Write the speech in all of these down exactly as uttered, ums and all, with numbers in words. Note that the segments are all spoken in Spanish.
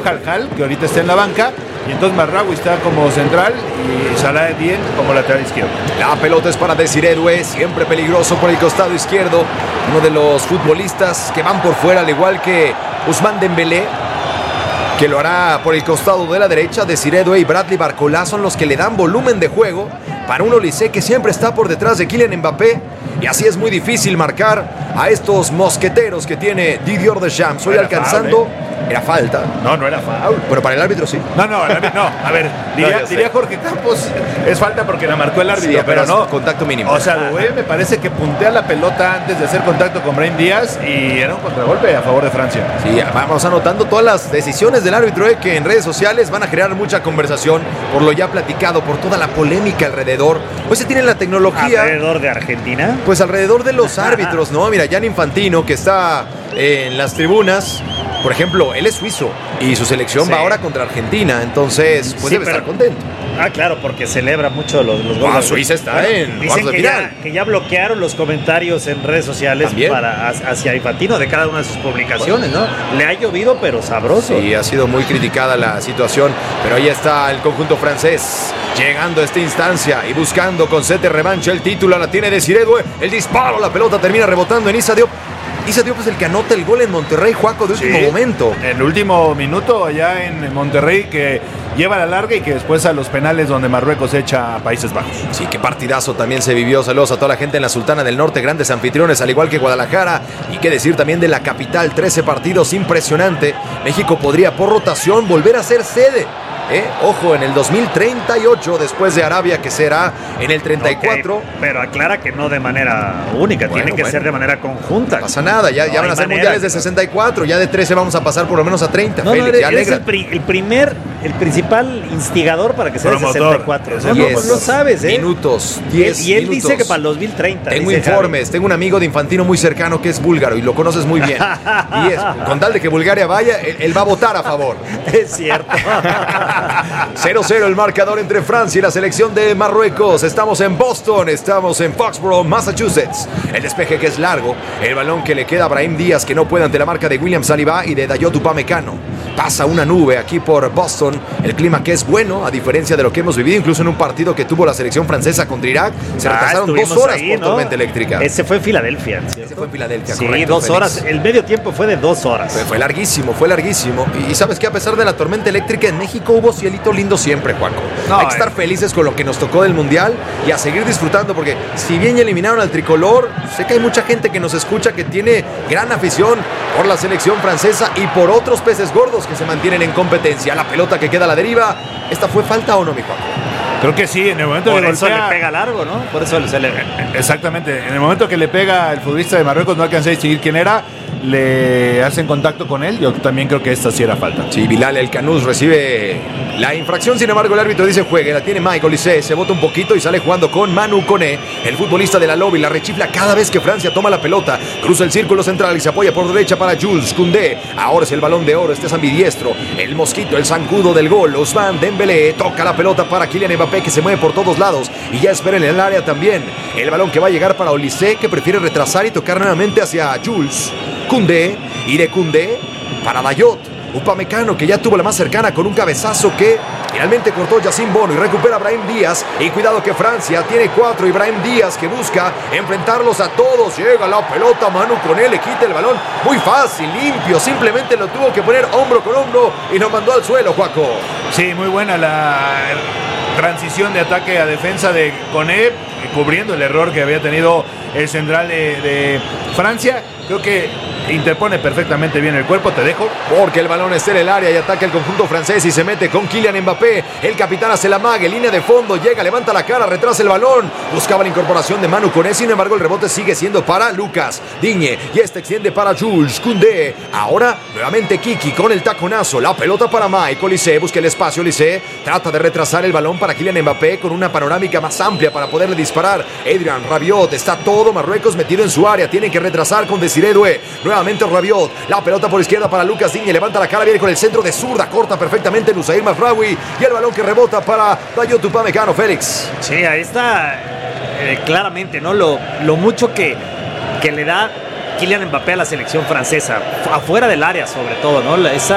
Haljal, que ahorita está en la banca, y entonces Marraoui está como central y Salah Eddin como lateral izquierdo. La pelota es para Desiré Doué, siempre peligroso por el costado izquierdo, uno de los futbolistas que van por fuera, al igual que Ousmane Dembélé, que lo hará por el costado de la derecha. Desiré Doué y Bradley Barcola son los que le dan volumen de juego para un Olise que siempre está por detrás de Kylian Mbappé, y así es muy difícil marcar a estos mosqueteros que tiene Didier Deschamps. Hoy alcanzando... Foul, ¿eh? Era falta. No, no era foul. Pero para el árbitro sí. No, no, el árbitro, no. A ver, diría, no, diría Jorge Campos, es falta porque la marcó el árbitro, sí, pero no. Contacto mínimo. O sea, Doué me parece que puntea la pelota antes de hacer contacto con Brahim Díaz y era un contragolpe a favor de Francia. Sí, vamos anotando todas las decisiones del árbitro, eh, que en redes sociales van a generar mucha conversación por lo ya platicado, por toda la polémica alrededor. Hoy se tiene la tecnología. ¿Alrededor de Argentina? Pues alrededor de los árbitros, ¿no? Mira, Gianni Infantino, que está eh, en las tribunas. Por ejemplo, él es suizo y su selección sí. va ahora contra Argentina, entonces pues sí, debe pero, estar contento. Ah, claro, porque celebra mucho los, los goles. Ah, Suiza está bueno, en dicen de que final. Ya, que ya bloquearon los comentarios en redes sociales para, hacia Infantino de cada una de sus publicaciones, ¿no? Le ha llovido, pero sabroso. Sí, ha sido muy criticada la situación, pero ahí está el conjunto francés llegando a esta instancia y buscando con sed de revancha el título. La tiene Desiré Doué, el disparo, la pelota termina rebotando en Issa Diop. Issa Diop es el que anota el gol en Monterrey, Juaco, de último sí, momento. En el último minuto allá en Monterrey, que lleva la larga y que después a los penales donde Marruecos echa a Países Bajos. Sí, qué partidazo también se vivió. Saludos a toda la gente en la Sultana del Norte, grandes anfitriones, al igual que Guadalajara. Y qué decir también de la capital, trece partidos, impresionante. México podría por rotación volver a ser sede. ¿Eh? Ojo, en el dos mil treinta y ocho, después de Arabia, que será en el treinta y cuatro. Okay, pero aclara que no de manera única, bueno, tiene que bueno. ser de manera conjunta. No pasa nada, ya, no ya van a ser mundiales de sesenta y cuatro, ya de trece vamos a pasar por lo menos a treinta. No, Félix, no, eres, ya eres el, pri, el primer, el principal instigador para que sea de sesenta y cuatro. No, no, no lo sabes, ¿eh? Minutos, diez Y él minutos. dice que para el dos mil treinta. Tengo informes, Javi. Tengo un amigo de Infantino muy cercano que es búlgaro y lo conoces muy bien. Y es, con tal de que Bulgaria vaya, él, él va a votar a favor. Es cierto. cero cero el marcador entre Francia y la selección de Marruecos. Estamos en Boston, estamos en Foxborough, Massachusetts. El despeje que es largo, el balón que le queda a Brahim Díaz, que no puede ante la marca de William Saliba y de Dayot Upamecano. Pasa una nube aquí por Boston, el clima que es bueno, a diferencia de lo que hemos vivido incluso en un partido que tuvo la selección francesa contra Irak. Se ah, retrasaron dos horas ahí, por ¿no? tormenta eléctrica. Ese fue en Filadelfia. ¿Cierto? Ese fue en Filadelfia, sí, correcto, dos Félix. horas. El medio tiempo fue de dos horas. Fue, fue larguísimo, fue larguísimo. Y, y sabes que a pesar de la tormenta eléctrica en México hubo cielito lindo siempre, Juaco. No, Hay que estar eh. felices con lo que nos tocó del Mundial y a seguir disfrutando, porque si bien ya eliminaron al tricolor, sé que hay mucha gente que nos escucha que tiene gran afición por la selección francesa y por otros peces gordos que se mantienen en competencia. La pelota que queda a la deriva, ¿esta fue falta o no, mi Juaco? Creo que sí, en el momento Por que eso golpea, le pega largo, ¿no? Por eso se le... Exactamente, en el momento que le pega el futbolista de Marruecos, no alcancé a distinguir quién era, le hacen contacto con él. Yo también creo que esta sí era falta. Sí, Bilal El Canús recibe la infracción, sin embargo el árbitro dice juegue, la tiene Michael Olise, se bota un poquito y sale jugando con Manu Koné, el futbolista de la Lobby, la rechifla cada vez que Francia toma la pelota, cruza el círculo central y se apoya por derecha para Jules Koundé. Ahora es el balón de oro, este es ambidiestro, el mosquito, el zancudo del gol, Ousmane Dembélé, toca la pelota para Kylian Mbappé, que se mueve por todos lados y ya espera en el área también, el balón que va a llegar para Olise, que prefiere retrasar y tocar nuevamente hacia Jules Koundé, y de Koundé para Dayot Upamecano, que ya tuvo la más cercana con un cabezazo que finalmente cortó Yacine Bono y recupera a Brahim Díaz. Y cuidado que Francia tiene cuatro y Brahim Díaz que busca enfrentarlos a todos. Llega la pelota, Manu Koné le quita el balón muy fácil, limpio, simplemente lo tuvo que poner hombro con hombro y lo mandó al suelo, Juaco. Sí, muy buena la transición de ataque a defensa de Koné, cubriendo el error que había tenido el central de, de Francia. Creo que interpone perfectamente bien el cuerpo, te dejo. Porque el balón está en el área y ataca el conjunto francés y se mete con Kylian Mbappé. El capitán hace la mague, línea de fondo, llega, levanta la cara, retrasa el balón. Buscaba la incorporación de Manu Koné, sin embargo el rebote sigue siendo para Lucas Digne y este extiende para Jules Koundé. Ahora nuevamente Kiki con el taconazo, la pelota para Mike Olise, busca el espacio, Olise trata de retrasar el balón para Kylian Mbappé con una panorámica más amplia para poderle disparar. Adrian Rabiot, está todo Marruecos metido en su área, tienen que retrasar con Desiré Doué. Nuevamente Rabiot, la pelota por izquierda para Lucas Digne, levanta la cara, viene con el centro de zurda, corta perfectamente Nusair Mazraoui y el balón que rebota para Dayot Upamecano, Félix. Sí, ahí está eh, claramente, ¿no? Lo, lo mucho que, que le da Kylian Mbappé a la selección francesa, afuera del área sobre todo, ¿no? Esa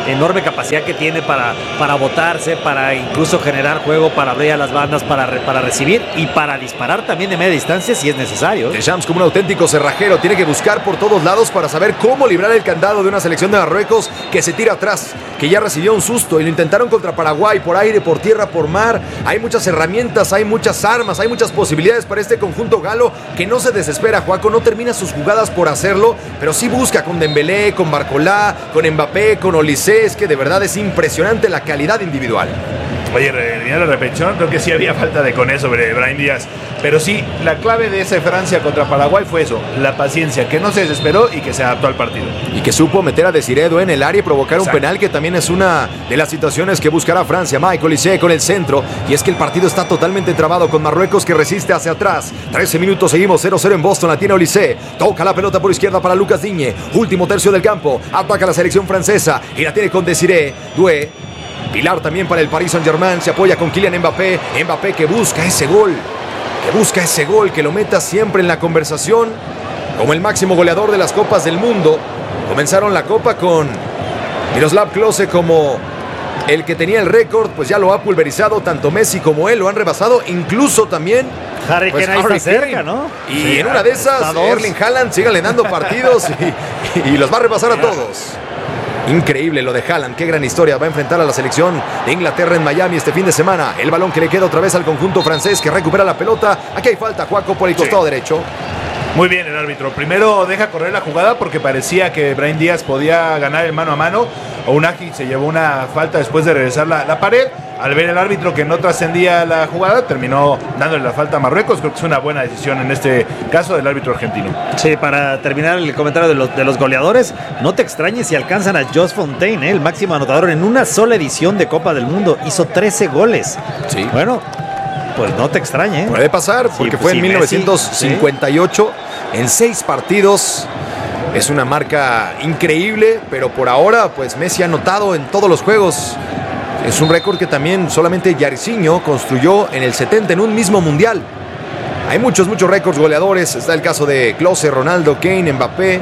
enorme capacidad que tiene para, para botarse, para incluso generar juego, para abrir a las bandas, para, para recibir y para disparar también de media distancia si es necesario. Deschamps, como un auténtico cerrajero, tiene que buscar por todos lados para saber cómo librar el candado de una selección de Marruecos que se tira atrás, que ya recibió un susto y lo intentaron contra Paraguay, por aire, por tierra, por mar. Hay muchas herramientas, hay muchas armas, hay muchas posibilidades para este conjunto galo que no se desespera. Juaco no termina sus jugadas por hacerlo, pero sí busca con Dembélé, con Barcolá, con Mbappé, con Olise. Es que de verdad es impresionante la calidad individual. Oye, venía la repetición, creo que sí había falta de Koné sobre Brahim Díaz. Pero sí, la clave de esa Francia contra Paraguay fue eso, la paciencia, que no se desesperó y que se adaptó al partido. Y que supo meter a Desiré Doué en el área y provocar Exacto. un penal, que también es una de las situaciones que buscará Francia. Michael Olise con el centro. Y es que el partido está totalmente trabado con Marruecos, que resiste hacia atrás. trece minutos, seguimos cero cero en Boston. La tiene Olise. Toca la pelota por izquierda para Lucas Digne. Último tercio del campo. Ataca la selección francesa y la tiene con Desiré Doué. Pilar también para el Paris Saint-Germain. Se apoya con Kylian Mbappé. Mbappé que busca ese gol. Que busca ese gol, que lo meta siempre en la conversación como el máximo goleador de las Copas del Mundo. Comenzaron la Copa con Miroslav Klose como el que tenía el récord, pues ya lo ha pulverizado. Tanto Messi como él lo han rebasado. Incluso también Harry pues, Kane está cerca, ¿no? Y Sí, en una de esas, Erling Haaland síganle dando partidos y, y los va a rebasar a todos. Increíble lo de Haaland, qué gran historia. Va a enfrentar a la selección de Inglaterra en Miami este fin de semana. El balón que le queda otra vez al conjunto francés, que recupera la pelota. Aquí hay falta, Juaco, por el costado sí. derecho. Muy bien el árbitro. Primero deja correr la jugada porque parecía que Brahim Díaz podía ganar el mano a mano. Ounahi se llevó una falta después de regresar la, la pared. Al ver el árbitro que no trascendía la jugada, terminó dándole la falta a Marruecos. Creo que es una buena decisión en este caso del árbitro argentino. Sí, para terminar el comentario de los, de los goleadores, no te extrañes si alcanzan a Jos Fontaine, ¿eh? El máximo anotador en una sola edición de Copa del Mundo. Hizo trece goles. Sí. Bueno, pues no te extrañe. ¿eh? Puede pasar, porque sí, pues fue sí, en mil novecientos cincuenta y ocho, ¿sí? En seis partidos. Es una marca increíble, pero por ahora, pues Messi ha anotado en todos los juegos. Es un récord que también solamente Jairzinho construyó en el setenta en un mismo mundial. Hay muchos, muchos récords goleadores. Está el caso de Klose, Ronaldo, Kane, Mbappé,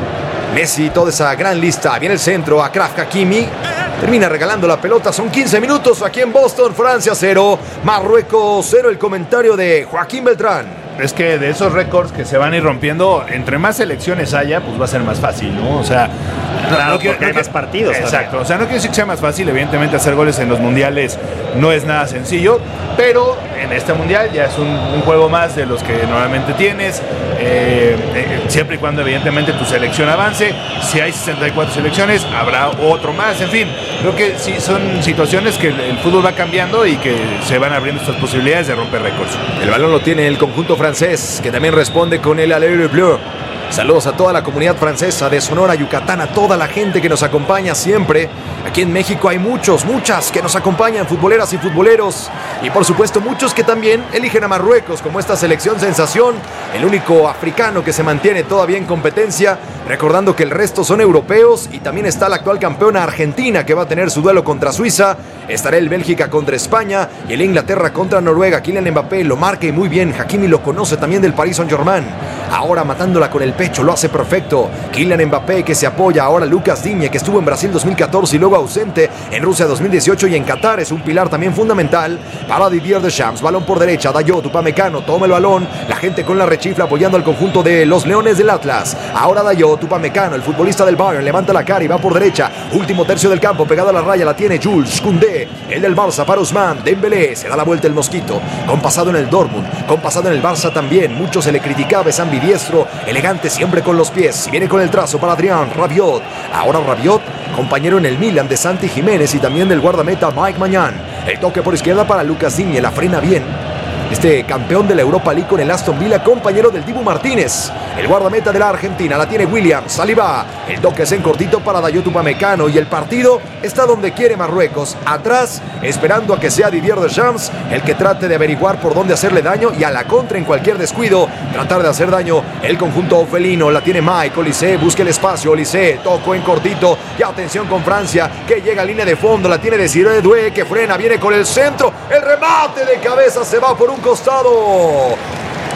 Messi, toda esa gran lista. Viene el centro, Achraf Hakimi. Termina regalando la pelota. Son quince minutos aquí en Boston. Francia cero, Marruecos cero. El comentario de Joaquín Beltrán. Es que de esos récords que se van a ir rompiendo, entre más selecciones haya, pues va a ser más fácil, ¿no? O sea, claro, no quiero, porque hay no, más partidos. Exacto, también. O sea, no quiero decir que sea más fácil. Evidentemente hacer goles en los mundiales no es nada sencillo, pero en este mundial ya es un, un juego más de los que normalmente tienes, eh, eh, siempre y cuando evidentemente tu selección avance. Si hay sesenta y cuatro selecciones, habrá otro más. En fin, creo que sí son situaciones que el, el fútbol va cambiando y que se van abriendo estas posibilidades de romper récords. El balón lo tiene el conjunto francés, que también responde con el Allure Bleu. Saludos a toda la comunidad francesa de Sonora, Yucatán, a toda la gente que nos acompaña siempre. Aquí en México hay muchos, muchas que nos acompañan, futboleras y futboleros. Y por supuesto muchos que también eligen a Marruecos como esta selección sensación, el único africano que se mantiene todavía en competencia. Recordando que el resto son europeos y también está la actual campeona Argentina, que va a tener su duelo contra Suiza. Estará el Bélgica contra España y el Inglaterra contra Noruega. Kylian Mbappé lo marca y muy bien. Hakimi lo conoce también del Paris Saint-Germain. Ahora matándola con el pecho, lo hace perfecto. Kylian Mbappé que se apoya. Ahora Lucas Digne, que estuvo en Brasil dos mil catorce y luego ausente en Rusia dos mil dieciocho y en Qatar. Es un pilar también fundamental para Didier Deschamps. Balón por derecha, Dayot, Upamecano, toma el balón. La gente con la rechifla apoyando al conjunto de los Leones del Atlas. Ahora Dayot, Upamecano, el futbolista del Bayern, levanta la cara y va por derecha. Último tercio del campo, pegado a la raya, la tiene Jules Koundé. El del Barça para Ousmane Dembélé. Se da la vuelta el mosquito. Compasado en el Dortmund, compasado en el Barça también. Mucho se le criticaba, es ambidiestro, elegante siempre con los pies. Y viene con el trazo para Adrián Rabiot. Ahora Rabiot, compañero en el Milan de Santi Jiménez y también del guardameta Mike Maignan. El toque por izquierda para Lucas Digne, la frena bien. Este campeón de la Europa League con el Aston Villa, compañero del Dibu Martínez. El guardameta de la Argentina, la tiene William Saliba. El toque es en cortito para Dayot Upamecano y el partido está donde quiere Marruecos. Atrás, esperando a que sea Didier Deschamps el que trate de averiguar por dónde hacerle daño y a la contra en cualquier descuido tratar de hacer daño el conjunto felino. La tiene Mike Olise, busca el espacio. Olise, tocó en cortito. Y atención con Francia, que llega a línea de fondo. La tiene Desiré Doué, que frena, viene con el centro. El remate de cabeza se va por un costado.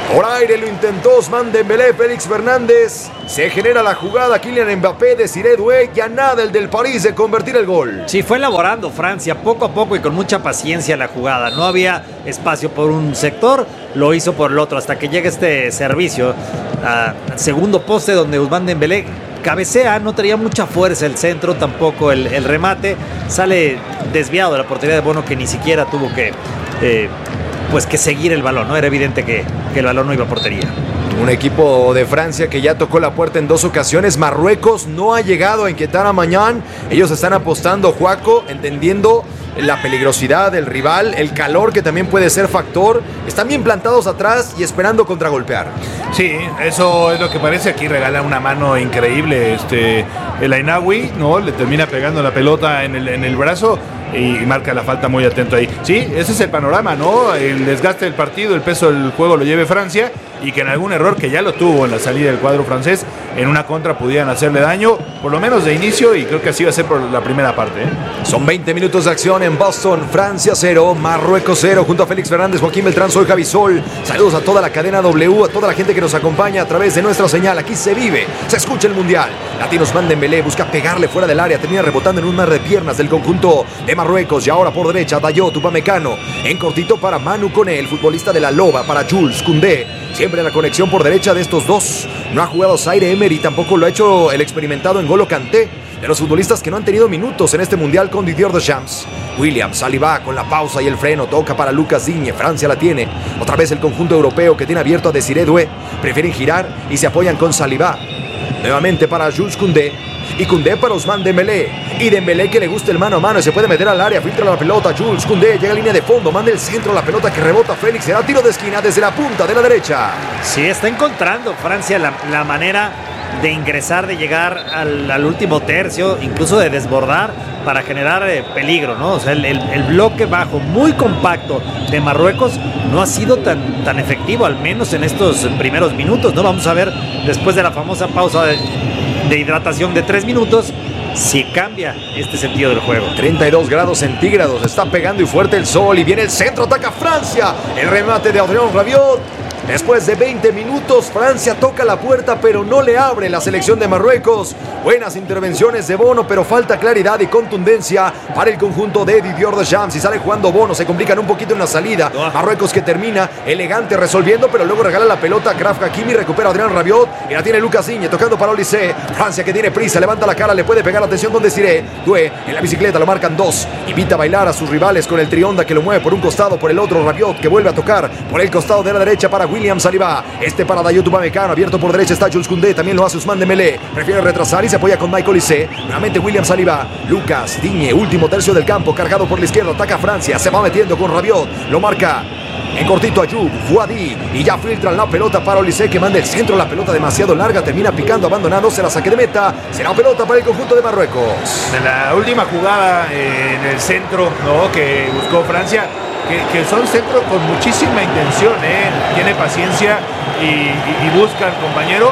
Por aire lo intentó Ousmane Dembélé, Félix Fernández. Se genera la jugada, Kylian Mbappé, Desiré Doué, ya nada el del París de convertir el gol. Sí, fue elaborando Francia poco a poco y con mucha paciencia la jugada. No había espacio por un sector, lo hizo por el otro hasta que llega este servicio a segundo poste donde Ousmane Dembélé cabecea, no tenía mucha fuerza el centro, tampoco el, el remate. Sale desviado de la portería de Bono que ni siquiera tuvo que... Eh, pues que seguir el balón, ¿no? Era evidente que, que el balón no iba a portería. Un equipo de Francia que ya tocó la puerta en dos ocasiones. Marruecos no ha llegado a inquietar a Mañán. Ellos están apostando, Juaco, entendiendo la peligrosidad del rival, el calor que también puede ser factor. Están bien plantados atrás y esperando contragolpear. Sí, eso es lo que parece. Aquí regala una mano increíble este, el Ainaoui, ¿no? Le termina pegando la pelota en el, en el brazo y marca la falta, muy atento ahí. Sí, ese es el panorama, ¿no? El desgaste del partido, el peso del juego lo lleve Francia y que en algún error que ya lo tuvo en la salida del cuadro francés, en una contra pudieran hacerle daño, por lo menos de inicio, y creo que así va a ser por la primera parte, ¿eh? Son veinte minutos de acción en Boston. Francia cero, Marruecos cero, junto a Félix Fernández, Joaquín Beltrán, soy Javi Sol. Saludos a toda la cadena W, a toda la gente que nos acompaña a través de nuestra señal. Aquí se vive, se escucha el Mundial. Latinos Ousmane Dembélé busca pegarle fuera del área, termina rebotando en un mar de piernas del conjunto de Marruecos. Y ahora por derecha, Dayot Upamecano. En cortito para Manu Koné, el futbolista de la Loba, para Jules Koundé. Siempre la conexión por derecha de estos dos. No ha jugado Zaire Emery, tampoco lo ha hecho el experimentado N'Golo Kanté. De los futbolistas que no han tenido minutos en este Mundial con Didier Deschamps. William Saliba con la pausa y el freno, toca para Lucas Digne, Francia la tiene. Otra vez el conjunto europeo que tiene abierto a Desiré Doué. Prefieren girar y se apoyan con Saliba. Nuevamente para Jules Koundé. Y Koundé para Ousmane Dembélé. Y Dembélé que le gusta el mano a mano y se puede meter al área, filtra la pelota. Jules Koundé llega a línea de fondo, manda el centro, la pelota que rebota Félix. Será tiro de esquina desde la punta de la derecha. Sí, está encontrando Francia la, la manera de ingresar, de llegar al, al último tercio, incluso de desbordar para generar eh, peligro, ¿no? O sea, el, el, el bloque bajo muy compacto de Marruecos no ha sido tan, tan efectivo, al menos en estos primeros minutos, ¿no? Vamos a ver, después de la famosa pausa de, de hidratación de tres minutos, si cambia este sentido del juego. treinta y dos grados centígrados, está pegando y fuerte el sol y viene el centro, ataca Francia. El remate de Adrien Rabiot. Después de veinte minutos, Francia toca la puerta, pero no le abre la selección de Marruecos. Buenas intervenciones de Bono, pero falta claridad y contundencia para el conjunto de Didier Deschamps. Si sale jugando Bono, se complican un poquito en la salida. Marruecos que termina elegante resolviendo, pero luego regala la pelota a Achraf Hakimi, recupera a Adrien Rabiot y la tiene Lucas Digne tocando para Olise. Francia que tiene prisa, levanta la cara, le puede pegar la atención con Desiré Doué. En la bicicleta lo marcan dos. Invita a bailar a sus rivales con el trionda que lo mueve por un costado, por el otro Rabiot que vuelve a tocar por el costado de la derecha para William Saliba. Este para Dayot Upamecano, abierto por derecha está Jules Koundé, también lo hace Ousmane Dembélé. Prefiere retrasar y se apoya con Michael Olise. Nuevamente William Saliba. Lucas Digne, último tercio del campo, cargado por la izquierda, ataca Francia, se va metiendo con Rabiot, lo marca en cortito Ayoub, Fouadi, y ya filtran la pelota para Olise que manda el centro, la pelota demasiado larga, termina picando, abandonando, se la saque de meta, será pelota para el conjunto de Marruecos. En la última jugada eh, en el centro, ¿no?, que buscó Francia, que, que son centros con muchísima intención, ¿eh? Tiene paciencia y, y, y busca al compañero.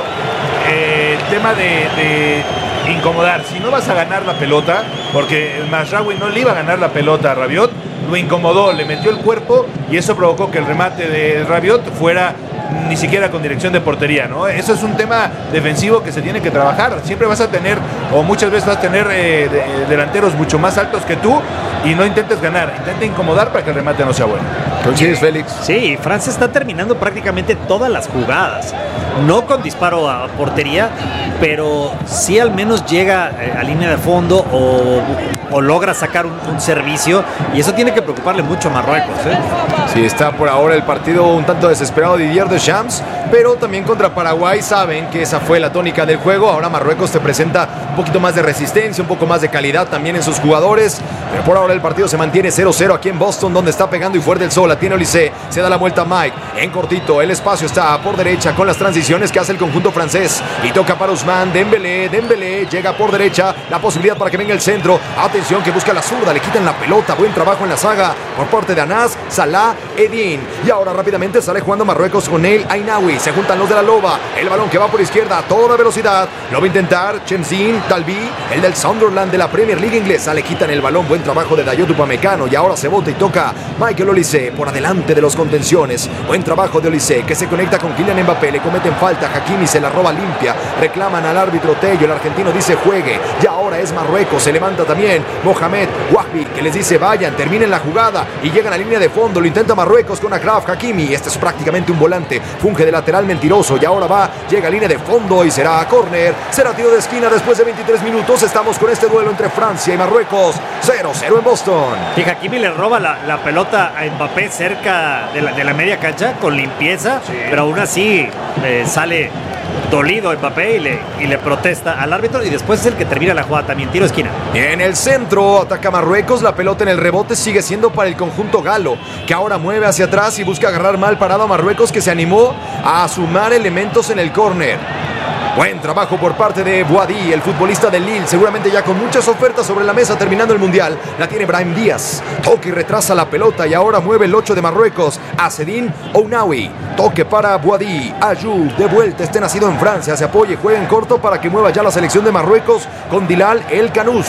Eh, el tema de, de incomodar, si no vas a ganar la pelota, porque Mazraoui no le iba a ganar la pelota a Rabiot, lo incomodó, le metió el cuerpo y eso provocó que el remate de Rabiot fuera ni siquiera con dirección de portería, ¿no? Eso es un tema defensivo que se tiene que trabajar. Siempre vas a tener, o muchas veces vas a tener eh, de, delanteros mucho más altos que tú y no intentes ganar, intenta incomodar para que el remate no sea bueno. ¿Coincides, Félix? Sí, Francia está terminando prácticamente todas las jugadas, no con disparo a portería, pero sí al menos llega a línea de fondo o, o logra sacar un, un servicio, y eso tiene que preocuparle mucho a Marruecos, ¿eh? Sí, está por ahora el partido un tanto desesperado Didier Deschamps, pero también contra Paraguay saben que esa fue la tónica del juego. Ahora Marruecos te presenta un poquito más de resistencia, un poco más de calidad también en sus jugadores, pero por ahora el partido se mantiene cero cero aquí en Boston, donde está pegando y fuerte el sol. La tiene Olise, se da la vuelta a Mike, en cortito, el espacio está por derecha con las transiciones que hace el conjunto francés, y toca para Ousmane Dembélé, Dembélé llega por derecha, la posibilidad para que venga el centro, atención que busca la zurda, le quitan la pelota, buen trabajo en la saga por parte de Anas, Salah, Edin. Y ahora rápidamente sale jugando Marruecos con El Ainaoui. Se juntan los de la Loba. El balón que va por izquierda a toda velocidad. Lo va a intentar Chenzin Talbi, el del Sunderland de la Premier League inglesa. Le quitan el balón. Buen trabajo de Dayot Upamecano. Y ahora se bota y toca Michael Olise por adelante de los contenciones. Buen trabajo de Olise, que se conecta con Kylian Mbappé. Le cometen falta. Hakimi se la roba limpia. Reclaman al árbitro Tello. El argentino dice juegue. Y ahora es Marruecos. Se levanta también Mohamed Wahbi, que les dice vayan, terminen la jugada. Y llegan a línea de fondo. Lo intenta Marruecos con Achraf Hakimi. Este es prácticamente un volante. Funge de lateral mentiroso. Y ahora va, llega a línea de fondo y será a córner. Será tiro de esquina después de veintitrés minutos. Estamos con este duelo entre Francia y Marruecos. cero cero en Boston. Y Hakimi le roba la, la pelota a Mbappé cerca de la, de la media cancha con limpieza, sí. Pero aún así eh, sale dolido Mbappé y le, y le protesta al árbitro, y después es el que termina la jugada también, tiro de esquina. En el centro ataca Marruecos, la pelota en el rebote sigue siendo para el conjunto galo, que ahora mueve hacia atrás y busca agarrar mal parado a Marruecos, que se animó a sumar elementos en el córner. Buen trabajo por parte de Boadi, el futbolista del Lille, seguramente ya con muchas ofertas sobre la mesa terminando el Mundial. La tiene Brahim Díaz, toque y retrasa la pelota y ahora mueve el ocho de Marruecos, Azzedine Ounaoui. Toque para Boadi, Ayoub, de vuelta, este nacido en Francia, se apoya y juega en corto para que mueva ya la selección de Marruecos con Dilal El Kanous.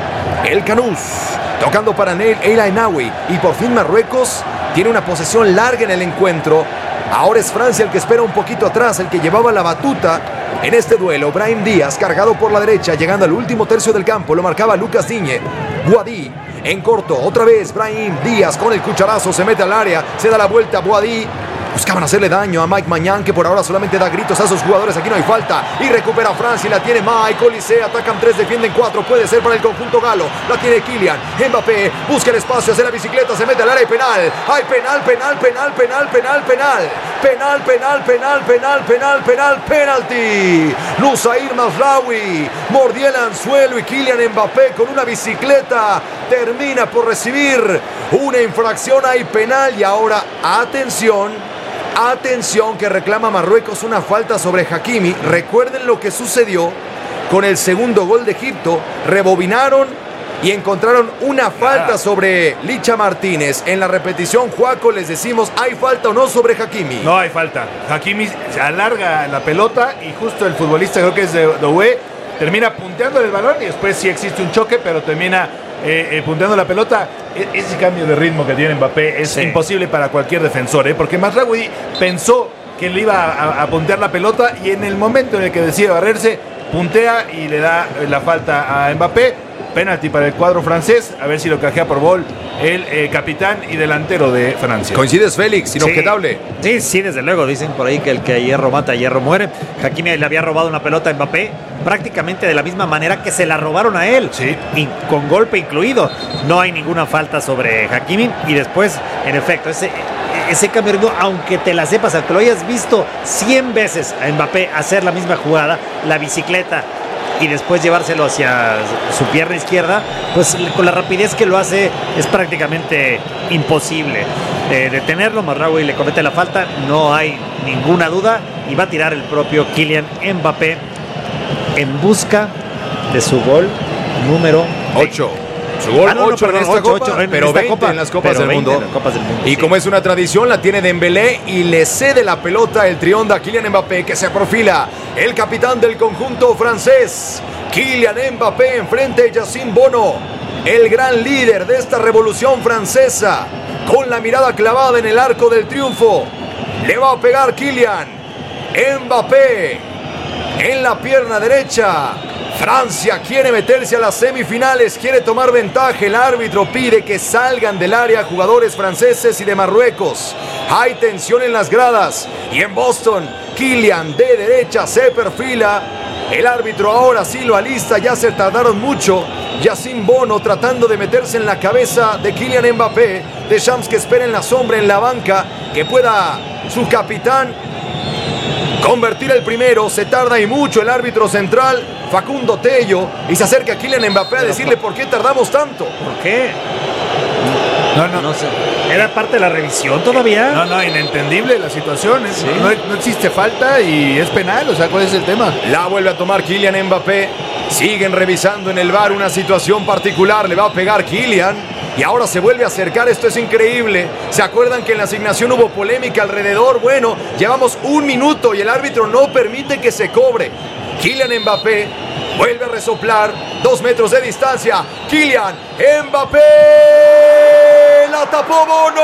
El Kanous, tocando para Neil El Ainaoui y por fin Marruecos tiene una posesión larga en el encuentro. Ahora es Francia el que espera un poquito atrás, el que llevaba la batuta en este duelo. Brahim Díaz cargado por la derecha, llegando al último tercio del campo, lo marcaba Lucas Digne. Boadi en corto, otra vez Brahim Díaz con el cucharazo, se mete al área, se da la vuelta a Boadi. Buscaban hacerle daño a Mike Maignan, que por ahora solamente da gritos a sus jugadores. Aquí no hay falta. Y recupera Francia y la tiene Mike Olise. Atacan tres, defienden cuatro. Puede ser para el conjunto galo. La tiene Kylian Mbappé. Busca el espacio, hace la bicicleta, se mete al área y penal. Hay penal, penal, penal, penal, penal, penal. Penal, penal, penal, penal, penal, penal, penalti. Nusair Mazraoui mordió el anzuelo y Kylian Mbappé con una bicicleta termina por recibir una infracción. Hay penal y ahora, atención. Atención, que reclama Marruecos una falta sobre Hakimi. Recuerden lo que sucedió con el segundo gol de Egipto. Rebobinaron y encontraron una falta sobre Licha Martínez. En la repetición, Juaco, les decimos, ¿hay falta o no sobre Hakimi? No hay falta. Hakimi se alarga la pelota y justo el futbolista, creo que es de Doué, termina punteando el balón y después sí existe un choque, pero termina eh, eh, punteando la pelota. E- ese cambio de ritmo que tiene Mbappé es sí. imposible para cualquier defensor, ¿eh? Porque Mazraoui pensó que le iba a, a puntear la pelota y en el momento en el que decide barrerse, puntea y le da la falta a Mbappé. Penalti para el cuadro francés, a ver si lo cajea por gol el eh, capitán y delantero de Francia. ¿Coincides, Félix? Inobjetable. Sí, sí, sí, desde luego. Dicen por ahí que el que a hierro mata, a hierro muere. Hakimi le había robado una pelota a Mbappé prácticamente de la misma manera que se la robaron a él, sí. y con golpe incluido. No hay ninguna falta sobre Hakimi y después, en efecto, ese, ese cambio de ritmo, aunque te la sepas, aunque lo hayas visto cien veces a Mbappé hacer la misma jugada, la bicicleta, y después llevárselo hacia su pierna izquierda, pues con la rapidez que lo hace es prácticamente imposible eh, detenerlo. Mazraoui le comete la falta, no hay ninguna duda, y va a tirar el propio Kylian Mbappé en busca de su gol número ocho. Su gol ah, no, no, ocho perdón, en esta ocho, copa, ocho en pero esta veinte copa, en las Copas del Mundo. en las Copas del Mundo. Y sí. como es una tradición, la tiene Dembélé y le cede la pelota el trionda a Kylian Mbappé, que se profila el capitán del conjunto francés. Kylian Mbappé enfrente de Yacine Bono, el gran líder de esta revolución francesa, con la mirada clavada en el arco del triunfo. Le va a pegar Kylian Mbappé en la pierna derecha. Francia quiere meterse a las semifinales, quiere tomar ventaja. El árbitro pide que salgan del área jugadores franceses y de Marruecos. Hay tensión en las gradas y en Boston, Kylian de derecha se perfila. El árbitro ahora sí lo alista, ya se tardaron mucho. Yacine Bono tratando de meterse en la cabeza de Kylian Mbappé. Deschamps que espera en la sombra, en la banca, que pueda su capitán convertir el primero. Se tarda y mucho el árbitro central, Facundo Tello, y se acerca a Kylian Mbappé a decirle por qué tardamos tanto. ¿Por qué? No, no, no sé. ¿Era parte de la revisión todavía? No, no, inentendible la situación. ¿eh? ¿Sí? No, no existe falta y es penal. O sea, ¿cuál es el tema? La vuelve a tomar Kylian Mbappé. Siguen revisando en el V A R una situación particular. Le va a pegar Kylian. y ahora se vuelve a acercar. Esto es increíble. ¿Se acuerdan que en la asignación hubo polémica alrededor? Bueno, llevamos un minuto y el árbitro no permite que se cobre. Kylian Mbappé vuelve a resoplar, dos metros de distancia. Kylian Mbappé la tapó Bono.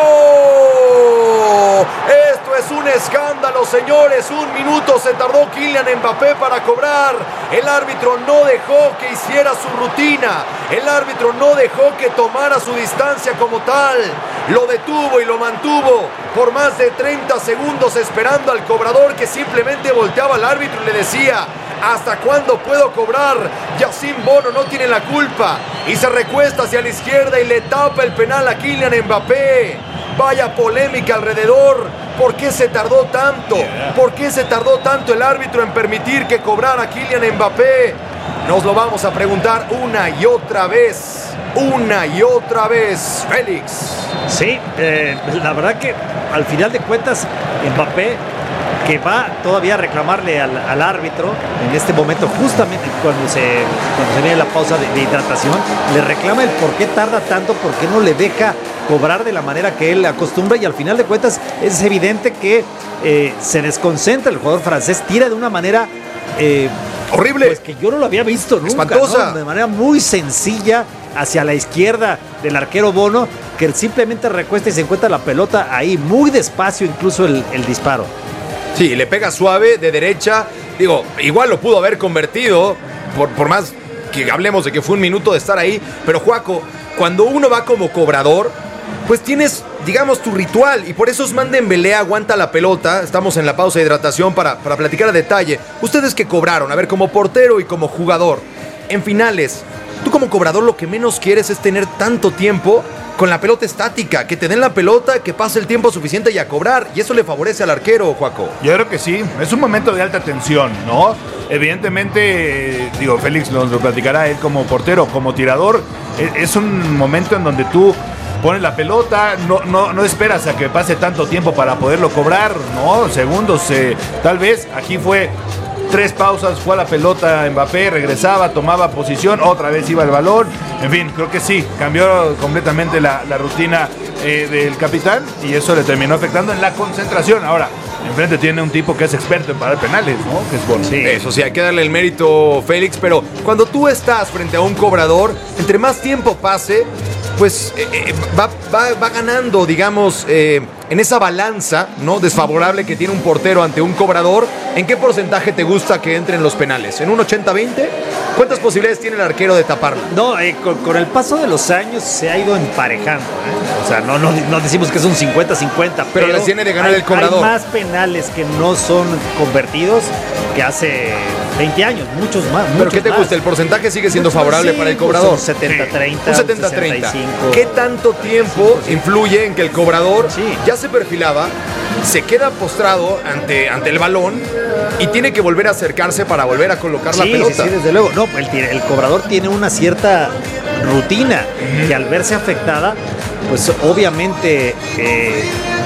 Esto es un escándalo, señores. Un minuto se tardó Kylian Mbappé para cobrar. El árbitro no dejó que hiciera su rutina. El árbitro no dejó que tomara su distancia como tal. Lo detuvo y lo mantuvo por más de treinta segundos esperando al cobrador, que simplemente volteaba al árbitro y le decía: ¿hasta cuándo puedo cobrar? Yacine Bono no tiene la culpa. Y se recuesta hacia la izquierda y le tapa el penal a Kylian Mbappé. Vaya polémica alrededor. ¿Por qué se tardó tanto? ¿Por qué se tardó tanto el árbitro en permitir que cobrara Kylian Mbappé? Nos lo vamos a preguntar una y otra vez. Una y otra vez, Félix. Sí, eh, la verdad que al final de cuentas Mbappé, que va todavía a reclamarle al, al árbitro en este momento, justamente cuando se, cuando se viene la pausa de, de hidratación, le reclama el por qué tarda tanto, por qué no le deja cobrar de la manera que él acostumbra, y al final de cuentas es evidente que eh, se desconcentra el jugador francés, tira de una manera eh, horrible, pues que yo no lo había visto nunca, espantosa, ¿no? De manera muy sencilla hacia la izquierda del arquero Bono, que simplemente recuesta y se encuentra la pelota ahí, muy despacio incluso el, el disparo. Sí, le pega suave de derecha. Digo, igual lo pudo haber convertido, por, por más que hablemos de que fue un minuto de estar ahí. Pero, Juaco, cuando uno va como cobrador, pues tienes, digamos, tu ritual. Y por eso Ousmane Dembélé aguanta la pelota. Estamos en la pausa de hidratación para, para platicar a detalle. Ustedes que cobraron, a ver, como portero y como jugador, en finales, tú como cobrador lo que menos quieres es tener tanto tiempo con la pelota estática, que te den la pelota, que pase el tiempo suficiente y a cobrar, y eso le favorece al arquero, Juaco. Yo creo que sí, es un momento de alta tensión, ¿no? Evidentemente, eh, digo, Félix nos lo platicará, él como portero, como tirador, es, es un momento en donde tú pones la pelota, no, no, no esperas a que pase tanto tiempo para poderlo cobrar, ¿no? Segundos, eh, tal vez, aquí fue tres pausas, fue a la pelota Mbappé, regresaba, tomaba posición, otra vez iba el balón. En fin, creo que sí, cambió completamente la, la rutina eh, del capitán, y eso le terminó afectando en la concentración. Ahora, enfrente tiene un tipo que es experto en parar penales, ¿no? Que es bueno. Sí. Eso sí, hay que darle el mérito, Félix, pero cuando tú estás frente a un cobrador, entre más tiempo pase, pues eh, eh, va, va, va ganando, digamos, eh, en esa balanza, ¿no?, desfavorable que tiene un portero ante un cobrador. ¿En qué porcentaje te gusta que entren los penales? ¿En un ochenta veinte? ¿Cuántas posibilidades tiene el arquero de taparlo? No, eh, con, con el paso de los años se ha ido emparejando, ¿eh? O sea, no, no, no decimos que es un cincuenta cincuenta, pero, pero les tiene de ganar hay, el cobrador. Hay más penales que no son convertidos que hace veinte años, muchos más. ¿Pero muchos qué te más. gusta? ¿El porcentaje sigue siendo Mucho favorable sí, para el pues cobrador? un setenta treinta. Un setenta treinta. ¿Qué tanto tiempo influye en que el cobrador sí. ya se perfilaba, se queda postrado ante, ante el balón y tiene que volver a acercarse para volver a colocar sí, la pelota? Sí, sí, desde luego. No, el, el cobrador tiene una cierta rutina que al verse afectada, pues obviamente eh,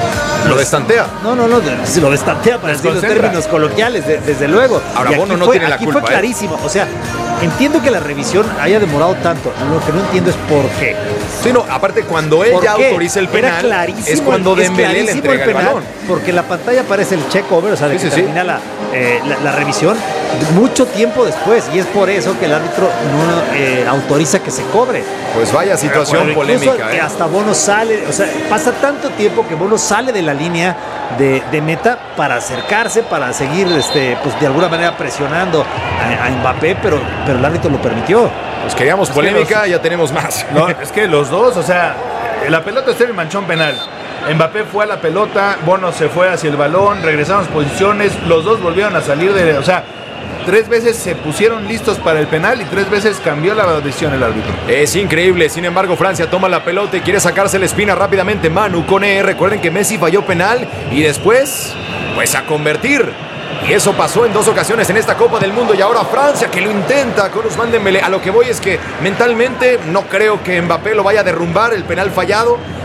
lo destantea. No, no, no, lo destantea para decir los términos coloquiales, de, desde luego. Ahora, Bono no fue, tiene la aquí culpa. Fue clarísimo, ¿eh? O sea, entiendo que la revisión haya demorado tanto. Lo que no entiendo es por qué. Sí, no, aparte cuando él ya autoriza el penal, es cuando Dembélé le entrega el, el balón. Porque la pantalla aparece el check over, o sea, de sí, que sí, termina sí. La, eh, la, la revisión mucho tiempo después, y es por eso que el árbitro no eh, autoriza que se cobre. Pues vaya situación bueno, polémica. Que ¿eh? hasta Bono sale, o sea, pasa tanto tiempo que Bono sale de la línea de, de meta para acercarse, para seguir, este, pues de alguna manera presionando a, a Mbappé, pero, pero el árbitro lo permitió. Pues queríamos es polémica, que los, ya tenemos más. No, es que los dos, o sea, la pelota está en el manchón penal. Mbappé fue a la pelota, Bono se fue hacia el balón, regresaron posiciones, los dos volvieron a salir de, o sea, tres veces se pusieron listos para el penal y tres veces cambió la decisión el árbitro. Es increíble. Sin embargo, Francia toma la pelota y quiere sacarse la espina rápidamente. Manu Koné, recuerden que Messi falló penal y después, pues a convertir. Y eso pasó en dos ocasiones en esta Copa del Mundo. Y ahora Francia, que lo intenta con Ousmane Dembélé. A lo que voy es que mentalmente no creo que Mbappé lo vaya a derrumbar el penal fallado.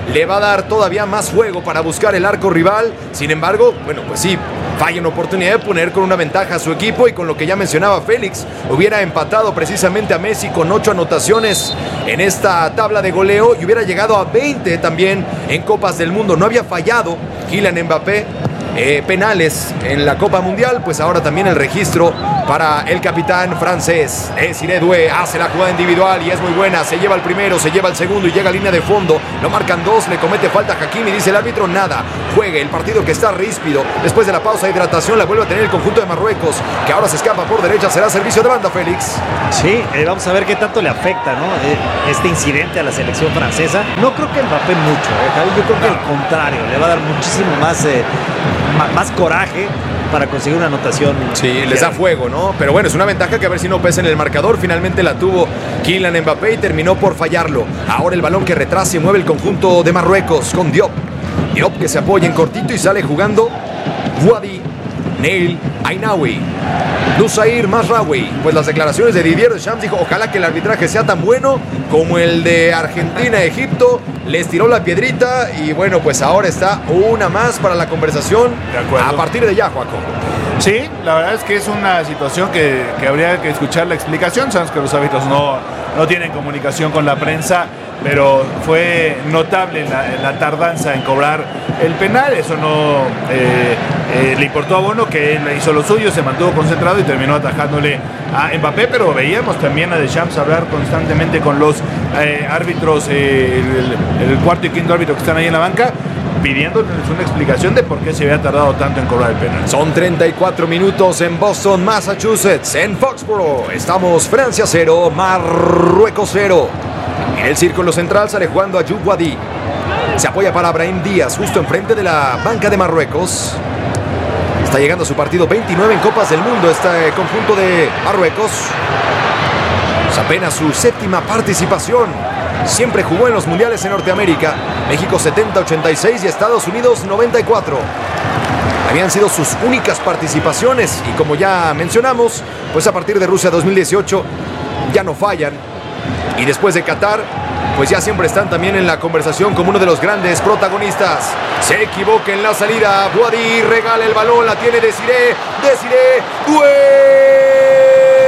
le va a dar todavía más juego para buscar el arco rival. Sin embargo, bueno, pues sí, falla una oportunidad de poner con una ventaja a su equipo, y con lo que ya mencionaba Félix, hubiera empatado precisamente a Messi con ocho anotaciones en esta tabla de goleo y hubiera llegado a veinte también en Copas del Mundo. No había fallado Kylian Mbappé eh, penales en la Copa Mundial, pues ahora también el registro para el capitán francés. Desiré Doué hace la jugada individual y es muy buena, se lleva el primero, se lleva el segundo y llega a línea de fondo, lo marcan dos, le comete falta a Hakimi, dice el árbitro, nada, juegue el partido que está ríspido. Después de la pausa de hidratación la vuelve a tener el conjunto de Marruecos, que ahora se escapa por derecha, será servicio de banda, Félix. Sí, eh, vamos a ver qué tanto le afecta, ¿no? Eh, este incidente a la selección francesa. No creo que Mbappé mucho, ¿eh, Javi? Yo creo que al contrario, le va a dar muchísimo más, eh, más, más coraje para conseguir una anotación. Sí, les da fuego, ¿no? Pero bueno, es una ventaja que a ver si no pesa en el marcador. Finalmente la tuvo Kylian Mbappé y terminó por fallarlo. Ahora el balón que retrasa y mueve el conjunto de Marruecos con Diop. Diop que se apoya en cortito y sale jugando Wadi Neil Ainaoui. Nusair Mazraoui. Pues las declaraciones de Didier Deschamps, dijo, ojalá que el arbitraje sea tan bueno como el de Argentina-Egipto. Les tiró la piedrita y bueno, pues ahora está una más para la conversación a partir de ya, Joaco. Sí, la verdad es que es una situación que, que habría que escuchar la explicación. Sabemos que los árbitros no, no tienen comunicación con la prensa, pero fue notable la, la tardanza en cobrar el penal. Eso no eh, eh, le importó a Bono, que él hizo lo suyo, se mantuvo concentrado y terminó atajándole a Mbappé, pero veíamos también a Deschamps hablar constantemente con los eh, árbitros, eh, el, el cuarto y quinto árbitro que están ahí en la banca, pidiéndoles una explicación de por qué se había tardado tanto en cobrar el penal. Son treinta y cuatro minutos en Boston, Massachusetts, en Foxborough. Estamos Francia cero, Marruecos cero. En el círculo central sale jugando Ayoub Wadi. Se apoya para Brahim Díaz, justo enfrente de la banca de Marruecos. Está llegando a su partido veintinueve en Copas del Mundo este conjunto de Marruecos. Es apenas su séptima participación. Siempre jugó en los mundiales en Norteamérica. México setenta, ochenta y seis y Estados Unidos noventa y cuatro. Habían sido sus únicas participaciones y como ya mencionamos, pues a partir de Rusia dos mil dieciocho ya no fallan. Y después de Qatar, pues ya siempre están también en la conversación como uno de los grandes protagonistas. Se equivoca en la salida, Wadi regala el balón, la tiene Desiré, Desiré, Doué.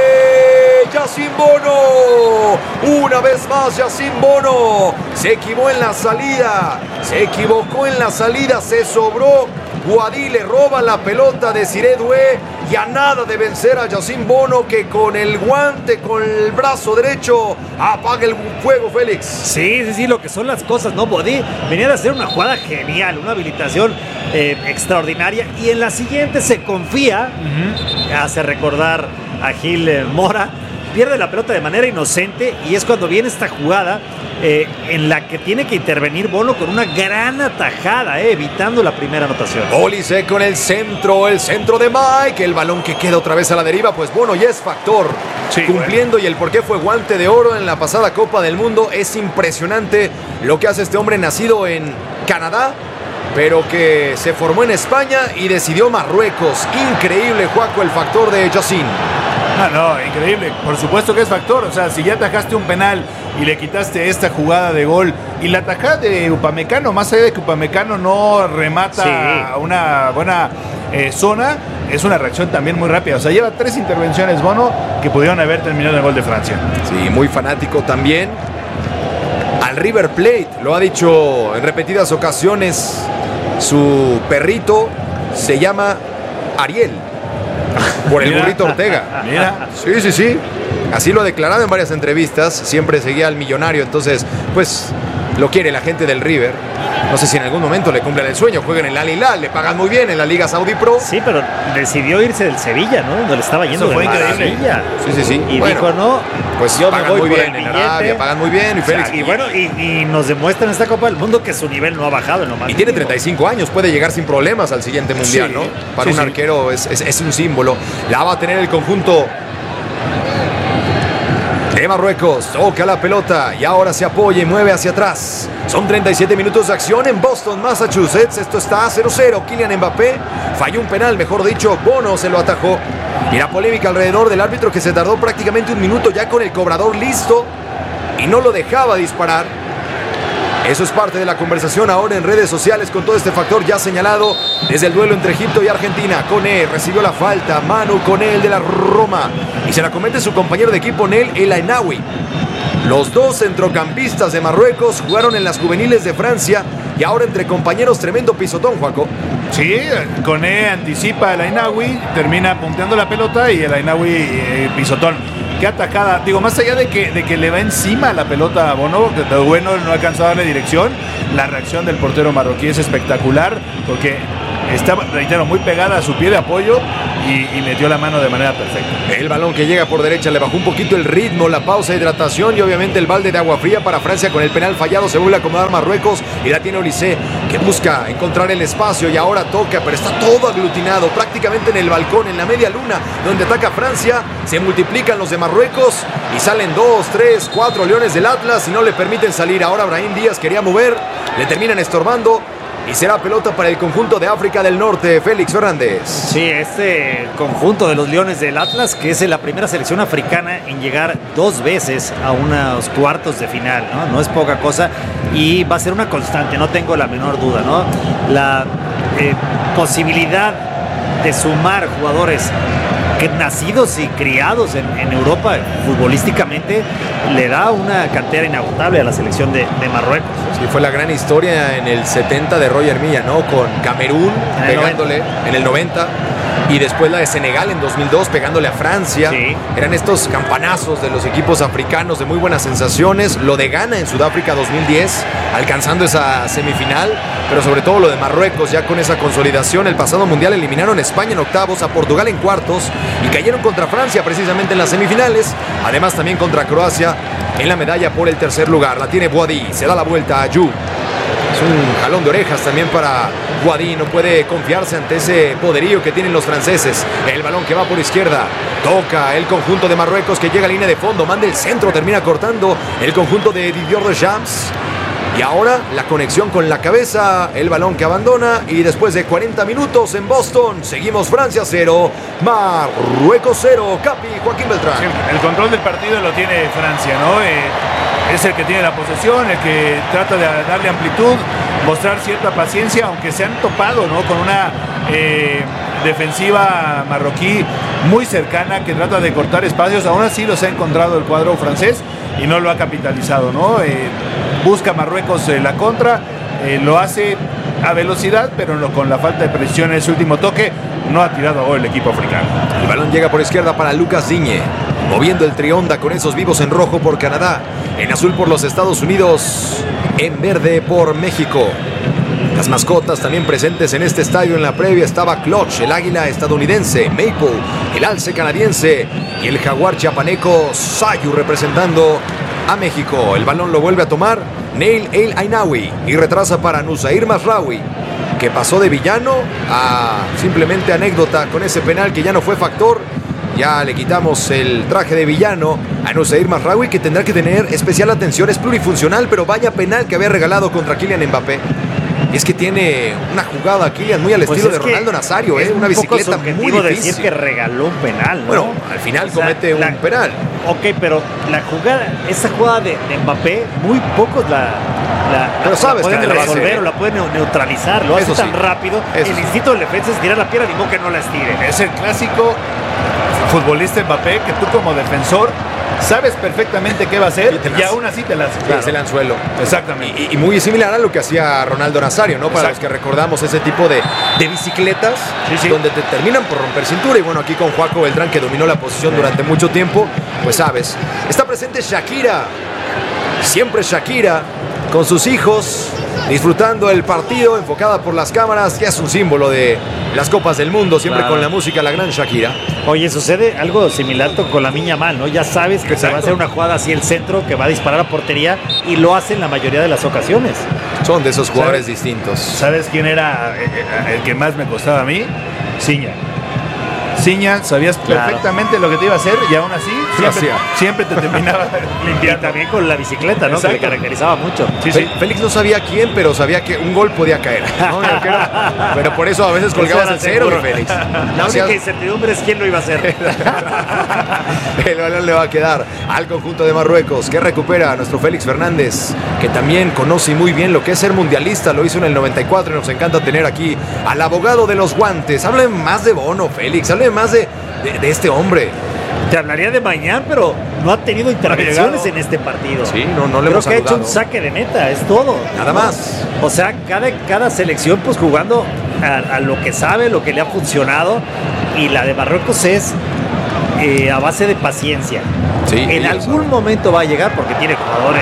Yacine Bono, una vez más Yacine Bono, se equivocó en la salida, se equivocó en la salida, se sobró, Wadi le roba la pelota a Desiré Doué y a nada de vencer a Yacine Bono, que con el guante, con el brazo derecho, apaga el fuego, Félix. Sí, sí, sí, lo que son las cosas, ¿no? Wadi venía de hacer una jugada genial, una habilitación eh, extraordinaria, y en la siguiente se confía, uh-huh. hace recordar a Gil eh, Mora, pierde la pelota de manera inocente y es cuando viene esta jugada eh, en la que tiene que intervenir Bono con una gran atajada, eh, evitando la primera anotación. Olise con el centro, el centro de Mike, el balón que queda otra vez a la deriva, pues Bono ya es factor, sí, cumpliendo, bueno. Y el por qué fue guante de oro en la pasada Copa del Mundo. Es impresionante lo que hace este hombre, nacido en Canadá, pero que se formó en España y decidió Marruecos. Increíble, Juaco, el factor de Yacine. Ah, no, increíble. Por supuesto que es factor. O sea, si ya atajaste un penal y le quitaste esta jugada de gol, y la atajada de Upamecano, más allá de que Upamecano no remata sí. a una buena eh, zona, es una reacción también muy rápida. O sea, lleva tres intervenciones Bono que pudieron haber terminado en el gol de Francia. Sí, muy fanático también al River Plate. Lo ha dicho en repetidas ocasiones. Su perrito se llama Ariel, por el burrito Ortega. Mira. Sí, sí, sí. Así lo ha declarado en varias entrevistas. Siempre seguía al millonario. Entonces, pues, lo quiere la gente del River. No sé si en algún momento le cumplen el sueño. Juegan en la Al Hilal, le pagan muy bien en la Liga Saudi Pro. Sí, pero decidió irse del Sevilla, ¿no? Donde le estaba yendo. Eso fue de increíble. maravilla. Sí, sí, sí. Y bueno, dijo, no, pues yo pagan me voy muy por bien el en billete. Arabia, pagan muy bien. Y, Félix, o sea, y bueno, y, y nos demuestra en esta Copa del Mundo que su nivel no ha bajado en lo más Y tiene mínimo. treinta y cinco años, puede llegar sin problemas al siguiente mundial, sí, ¿no? Para sí, un sí. arquero es, es, es un símbolo. La va a tener el conjunto de Marruecos. Toca la pelota y ahora se apoya y mueve hacia atrás. Son treinta y siete minutos de acción en Boston, Massachusetts. Esto está cero cero. Kylian Mbappé falló un penal, mejor dicho, Bono se lo atajó. Y la polémica alrededor del árbitro, que se tardó prácticamente un minuto ya con el cobrador listo y no lo dejaba disparar. Eso es parte de la conversación ahora en redes sociales con todo este factor ya señalado desde el duelo entre Egipto y Argentina. Koné recibió la falta, Manu Koné, el de la Roma, y se la comete su compañero de equipo Neil El Ainaoui. Los dos centrocampistas de Marruecos jugaron en las juveniles de Francia y ahora entre compañeros tremendo pisotón, Juaco. Sí, Koné anticipa el Ainaoui, termina punteando la pelota y el Ainaoui eh, pisotón. Qué atacada, digo, más allá de que, de que le va encima la pelota a Bono, que de bueno no alcanzó a darle dirección, la reacción del portero marroquí es espectacular porque está, reitero, muy pegada a su pie de apoyo y, y metió la mano de manera perfecta. El balón que llega por derecha le bajó un poquito el ritmo, la pausa de hidratación y obviamente el balde de agua fría para Francia con el penal fallado. Se vuelve a acomodar Marruecos y la tiene Olise, que busca encontrar el espacio y ahora toca, pero está todo aglutinado prácticamente en el balcón, en la media luna, donde ataca Francia. Se multiplican los de Marruecos y salen dos, tres, cuatro leones del Atlas y no le permiten salir. Ahora Brahim Díaz quería mover, le terminan estorbando. Y será pelota para el conjunto de África del Norte, Félix Fernández. Sí, este conjunto de los Leones del Atlas, que es la primera selección africana en llegar dos veces a unos cuartos de final, ¿no? No es poca cosa y va a ser una constante, no tengo la menor duda, ¿no? La eh, posibilidad de sumar jugadores que nacidos y criados en, en Europa futbolísticamente le da una cantera inagotable a la selección de, de Marruecos. Sí, fue la gran historia en el setenta de Roger Milla, ¿no? Con Camerún en el pegándole noventa. En el noventa y después la de Senegal en dos mil dos pegándole a Francia. Sí. Eran estos campanazos de los equipos africanos de muy buenas sensaciones. Lo de Ghana en Sudáfrica dos mil diez, alcanzando esa semifinal, pero sobre todo lo de Marruecos ya con esa consolidación. El pasado mundial eliminaron a España en octavos, a Portugal en cuartos y cayeron contra Francia precisamente en las semifinales. Además también contra Croacia en la medalla por el tercer lugar. La tiene Boadí, se da la vuelta a Ayou. Es un jalón de orejas también para Boadí, no puede confiarse ante ese poderío que tienen los franceses. El balón que va por izquierda, toca el conjunto de Marruecos que llega a línea de fondo, manda el centro, termina cortando el conjunto de Didier Deschamps. Y ahora la conexión con la cabeza, el balón que abandona y después de cuarenta minutos en Boston, seguimos Francia cero, Marruecos cero. Capi, Joaquín Beltrán. Sí, el control del partido lo tiene Francia, ¿no? Eh, es el que tiene la posesión, el que trata de darle amplitud, mostrar cierta paciencia, aunque se han topado, ¿no? Con una eh, defensiva marroquí muy cercana que trata de cortar espacios. Aún así los ha encontrado el cuadro francés y no lo ha capitalizado, ¿no? Eh, busca Marruecos eh, la contra, eh, lo hace a velocidad, pero no, con la falta de precisión en ese último toque, no ha tirado a gol el equipo africano. El balón llega por izquierda para Lucas Digne, moviendo el trionda con esos vivos en rojo por Canadá, en azul por los Estados Unidos, en verde por México. Las mascotas también presentes en este estadio en la previa estaba Clutch, el águila estadounidense, Maple, el alce canadiense y el jaguar chiapaneco Sayu representando a México. El balón lo vuelve a tomar Neil El Ainaoui y retrasa para Nusair Mazraoui, que pasó de villano a simplemente anécdota con ese penal que ya no fue factor. Ya le quitamos el traje de villano a Nusair Mazraoui, que tendrá que tener especial atención. Es plurifuncional, pero vaya penal que había regalado contra Kylian Mbappé. Y es que tiene una jugada Kylian muy al Pues estilo es de Ronaldo Nazario, ¿eh? Una bicicleta muy difícil. Decir que regaló un penal, ¿no? Bueno, al final O sea, comete un la- penal. Ok, pero la jugada, esa jugada de, de Mbappé, muy pocos la, la, Pero la sabes pueden que la hace, resolver ¿eh? o la pueden neu- neutralizar. Lo Eso hace tan sí. rápido. Eso el sí. instinto del defensa es tirar la pierna, ni modo que no la estire. Es el clásico futbolista Mbappé que tú como defensor sabes perfectamente qué va a hacer Y te y, las- aún así te las... Es el anzuelo. Exactamente. Y, y muy similar a lo que hacía Ronaldo Nazario, ¿no? Para Exacto. los que recordamos ese tipo de, de bicicletas Sí, sí. donde te terminan por romper cintura. Y bueno, aquí con Joaco Beltrán, que dominó la posición durante mucho tiempo, pues sabes. Está presente Shakira. Siempre Shakira con sus hijos, disfrutando el partido, enfocada por las cámaras. Ya es un símbolo de las Copas del Mundo, siempre Claro. con la música, la gran Shakira. Oye, sucede algo similar con la Miña Mal, ¿no? Ya sabes que se va a hacer una jugada hacia el centro, que va a disparar a portería y lo hace en la mayoría de las ocasiones. Son de esos jugadores ¿Sabes? distintos. ¿Sabes quién era eh, eh, el que más me costaba a mí? Ciña. Ciña, sabías Claro. perfectamente lo que te iba a hacer y aún así siempre, hacía. siempre te terminaba Y limpiando. también con la bicicleta, ¿no? Que le Exacto. caracterizaba mucho. Sí, Fe- sí. Félix no sabía quién, pero sabía que un gol podía caer. ¿no? Pero por eso a veces colgabas Eso el era cero, mi seguro. Félix. La Hacías- única incertidumbre es quién lo iba a hacer. El balón le va a quedar al conjunto de Marruecos, que recupera a nuestro Félix Fernández, que también conoce muy bien lo que es ser mundialista. Lo hizo en el noventa y cuatro y nos encanta tener aquí al abogado de los guantes. Hablen más de Bono, Félix. Hablen más de, de, de este hombre. Te hablaría de Mañán, pero no ha tenido intervenciones en este partido. Sí, no, no le Creo hemos que ha hecho un saludado. saque de meta, es todo. Nada más. O sea, cada, cada selección pues jugando a, a lo que sabe, lo que le ha funcionado. Y la de Marruecos es eh, a base de paciencia. Sí, en ellos algún saben. momento va a llegar porque tiene jugadores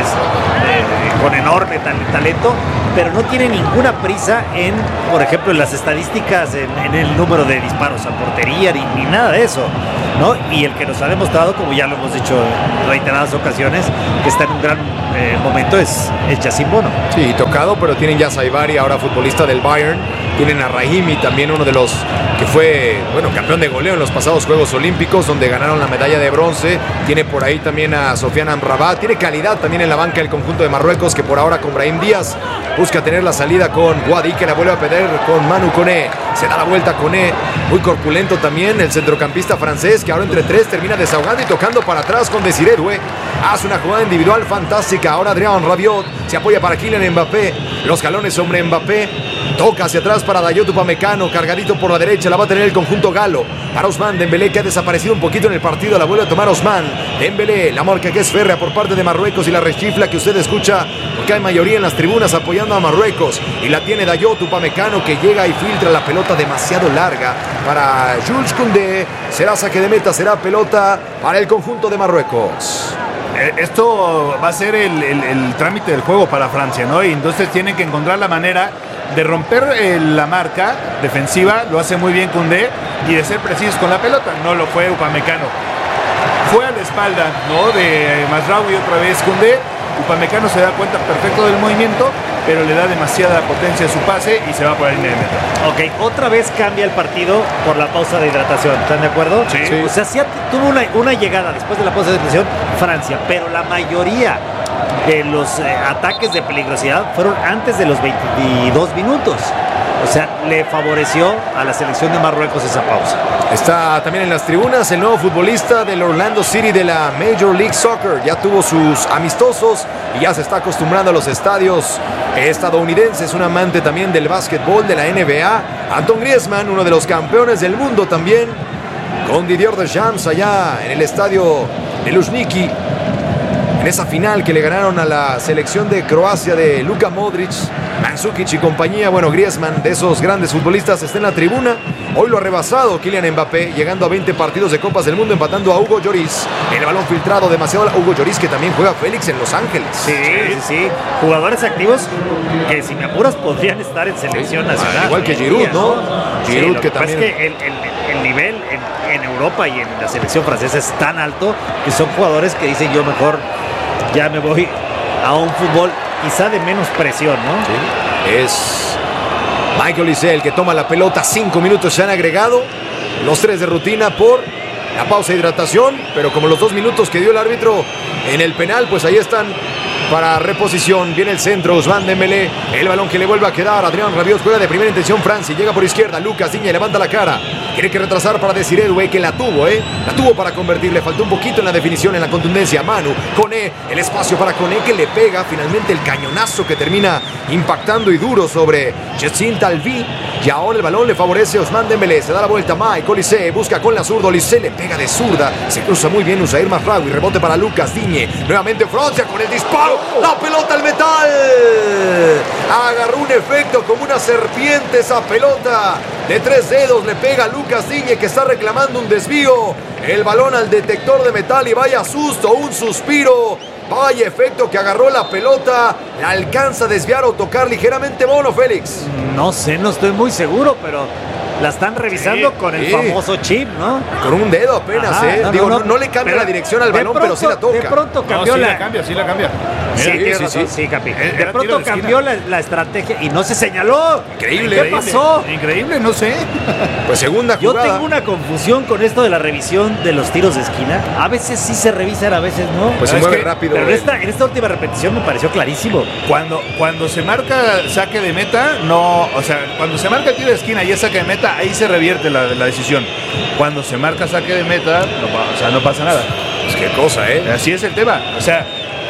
eh, con enorme tal- talento, pero no tiene ninguna prisa en, por ejemplo, en las estadísticas, en, en el número de disparos a portería, ni, ni nada de eso, ¿no? Y el que nos ha demostrado, como ya lo hemos dicho en reiteradas ocasiones, que está en un gran eh, momento es el Yacine Bono. Sí, tocado, pero tienen ya a Saibari, ahora futbolista del Bayern. Tienen a Rahimi, también uno de los que fue, bueno, campeón de goleo en los pasados Juegos Olímpicos, donde ganaron la medalla de bronce. Tiene por ahí también a Sofiane Amrabat. Tiene calidad también en la banca el conjunto de Marruecos, que por ahora con Brahim Díaz busca tener la salida con Wadi, que la vuelve a perder con Manu Koné. Se da la vuelta Koné, muy corpulento también, el centrocampista francés, que ahora entre tres termina desahogando y tocando para atrás con Desiré Doué. Hace una jugada individual fantástica. Ahora Adrián Rabiot se apoya para Kylian Mbappé. Los jalones sobre Mbappé. Toca hacia atrás para Dayot Upamecano, cargadito por la derecha, la va a tener el conjunto galo. Para Ousmane Dembélé, que ha desaparecido un poquito en el partido, la vuelve a tomar Ousmane Dembélé, la marca que es férrea por parte de Marruecos y la rechifla que usted escucha, porque hay mayoría en las tribunas apoyando a Marruecos. Y la tiene Dayot Upamecano, que llega y filtra la pelota demasiado larga para Jules Koundé. Será saque de meta, será pelota para el conjunto de Marruecos. Eh, Esto va a ser el, el- el trámite del juego para Francia, ¿no? Y entonces tienen que encontrar la manera de romper eh, la marca defensiva, lo hace muy bien Koundé, y de ser precisos con la pelota. No lo fue Upamecano. Fue a la espalda, ¿no? De Mazraoui otra vez Koundé. Upamecano se da cuenta perfecto del movimiento, pero le da demasiada potencia a su pase y se va por la línea de meta. Ok, otra vez cambia el partido por la pausa de hidratación, ¿están de acuerdo? Sí. Sí. O sea, sí tuvo una, una llegada después de la pausa de hidratación Francia, pero la mayoría de los eh, ataques de peligrosidad fueron antes de los veintidós minutos. O sea, le favoreció a la selección de Marruecos esa pausa. Está también en las tribunas el nuevo futbolista del Orlando City de la Major League Soccer. Ya tuvo sus amistosos y ya se está acostumbrando a los estadios estadounidenses. Un amante también del básquetbol de la N B A. Anton Griezmann, uno de los campeones del mundo también, con Didier Deschamps allá en el estadio de Luzhniki. En esa final que le ganaron a la selección de Croacia de Luka Modric, Mandzukic y compañía. Bueno, Griezmann, de esos grandes futbolistas, está en la tribuna. Hoy lo ha rebasado Kylian Mbappé, llegando a veinte partidos de Copas del Mundo, empatando a Hugo Lloris. El balón filtrado demasiado a Hugo Lloris, que también juega Félix en Los Ángeles. Sí, sí, sí. Jugadores activos que, si me apuras, podrían estar en selección Sí, nacional. igual que hoy en Giroud, día, ¿no? Sí, Giroud, lo que pasa también- es que el, el- el nivel en, en Europa y en la selección francesa es tan alto que son jugadores que dicen yo mejor ya me voy a un fútbol quizá de menos presión, ¿no? Sí, es Michael Olise el que toma la pelota. Cinco minutos se han agregado. Los tres de rutina por la pausa de hidratación. Pero como los dos minutos que dio el árbitro en el penal, pues ahí están para reposición. Viene el centro, Ousmane Dembélé. El balón que le vuelve a quedar. Adrián Rabiot juega de primera intención. Francia llega por izquierda. Lucas Digne levanta la cara. Tiene que retrasar para Desiré Doué, que la tuvo, ¿eh? La tuvo para convertir. Le faltó un poquito en la definición, en la contundencia. Manu, Koné, el espacio para Koné, que le pega finalmente el cañonazo que termina impactando y duro sobre Yacine Talbi. Y ahora el balón le favorece a Ousmane Dembélé. Se da la vuelta Mike Olise, busca con la zurda. Olise le pega de zurda. Se cruza muy bien Usair Mazraoui. Rebote para Lucas Digne. Nuevamente Francia con el disparo. La pelota al metal. Agarró un efecto como una serpiente esa pelota. De tres dedos le pega a Lucas Digne, que está reclamando un desvío. El balón al detector de metal y vaya susto, un suspiro. Vaya efecto que agarró la pelota. La alcanza a desviar o tocar ligeramente Bono, Félix. No sé, no estoy muy seguro, pero la están revisando Sí, con el sí. famoso chip, ¿no? Con un dedo apenas, Ajá, ¿eh? no, Digo, no, no, no le cambia pero la dirección al de balón, pero sí la pronto- toca. De pronto No, cambió sí la, la cambia, sí la cambia. Sí, Sí, tienes sí, razón, sí. sí, Capi. Era De tiro pronto de cambió la, la estrategia y no se señaló. Increíble. ¿Qué pasó? Increíble, no sé. Pues segunda Yo jugada. tengo una confusión con esto de la revisión de los tiros de esquina. A veces sí se revisan, a veces no. Pues se Es mueve que- rápido. Pero en el- esta, en esta última repetición me pareció clarísimo. Cuando, cuando se marca saque de meta, no, o sea, cuando se marca el tiro de esquina y es saque de meta, ahí se revierte la, la decisión. Cuando se marca saque de meta, no, pa- o sea, no pasa nada. Pues qué cosa, ¿eh? Así es el tema. O sea,